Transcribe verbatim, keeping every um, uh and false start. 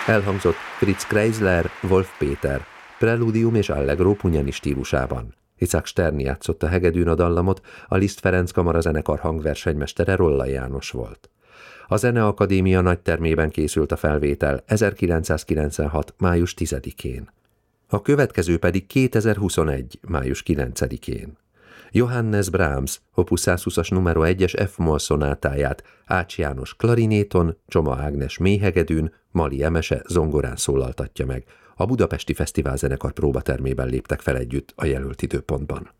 Elhangzott Fritz Kreisler, Wolf Péter, Preludium és Allegro Pugnani stílusában. Isaac Stern játszott a hegedűn a dallamot, a Liszt Ferenc kamarazenekar hangversenymestere Rollai János volt. A Zeneakadémia nagytermében készült a felvétel ezerkilencszázkilencvenhat. május tizedikén. A következő pedig kétezer-huszonegy. május kilencedikén. Johannes Brahms opus százhúszas numero egyes F-moll szonátáját Ács János klarinéton, Csoma Ágnes mélyhegedűn, Mali Emese zongorán szólaltatja meg. A Budapesti Fesztiválzenekar próbatermében léptek fel együtt a jelölt időpontban.